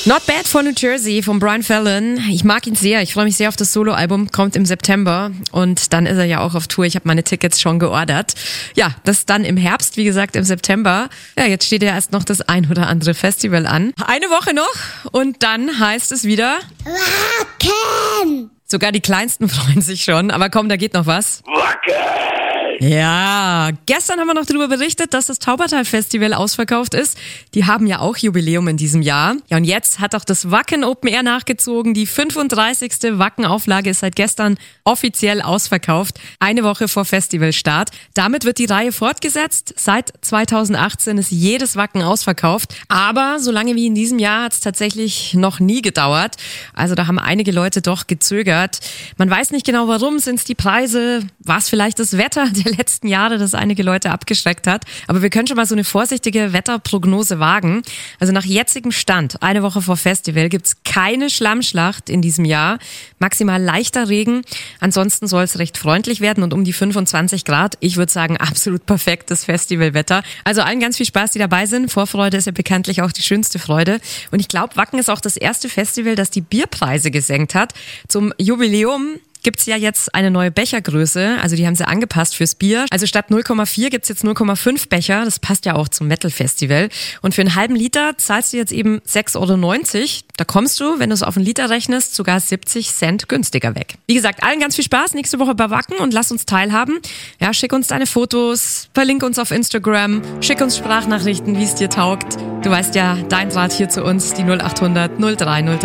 Not Bad von New Jersey von Brian Fallon. Ich mag ihn sehr. Ich freue mich sehr auf das Soloalbum. Kommt im September. Und dann ist er ja auch auf Tour. Ich habe meine Tickets schon geordert. Ja, das dann im Herbst, wie gesagt, im September. Ja, jetzt steht ja erst noch das ein oder andere Festival an. Eine Woche noch und dann heißt es wieder Wacken! Sogar die Kleinsten freuen sich schon. Aber komm, da geht noch was. Wacken! Ja, gestern haben wir noch darüber berichtet, dass das Taubertal-Festival ausverkauft ist. Die haben ja auch Jubiläum in diesem Jahr. Ja, und jetzt hat auch das Wacken Open Air nachgezogen. Die 35. Wacken-Auflage ist seit gestern offiziell ausverkauft. Eine Woche vor Festivalstart. Damit wird die Reihe fortgesetzt. Seit 2018 ist jedes Wacken ausverkauft. Aber so lange wie in diesem Jahr hat es tatsächlich noch nie gedauert. Also da haben einige Leute doch gezögert. Man weiß nicht genau warum. Sind es die Preise? War es vielleicht das Wetter der letzten Jahre, das einige Leute abgeschreckt hat? Aber wir können schon mal so eine vorsichtige Wetterprognose wagen. Also nach jetzigem Stand, eine Woche vor Festival, gibt's keine Schlammschlacht in diesem Jahr. Maximal leichter Regen. Ansonsten soll es recht freundlich werden und um die 25 Grad. Ich würde sagen, absolut perfektes Festivalwetter. Also allen ganz viel Spaß, die dabei sind. Vorfreude ist ja bekanntlich auch die schönste Freude. Und ich glaube, Wacken ist auch das erste Festival, das die Bierpreise gesenkt hat. Zum Jubiläum gibt's ja jetzt eine neue Bechergröße, also die haben sie angepasst fürs Bier. Also statt 0,4 gibt's jetzt 0,5 Becher, das passt ja auch zum Metal-Festival. Und für einen halben Liter zahlst du jetzt eben 6,90 Euro. Da kommst du, wenn du es auf einen Liter rechnest, sogar 70 Cent günstiger weg. Wie gesagt, allen ganz viel Spaß nächste Woche bei Wacken und lass uns teilhaben. Ja, schick uns deine Fotos, verlink uns auf Instagram, schick uns Sprachnachrichten, wie es dir taugt. Du weißt ja, dein Draht hier zu uns, die 0800 0303.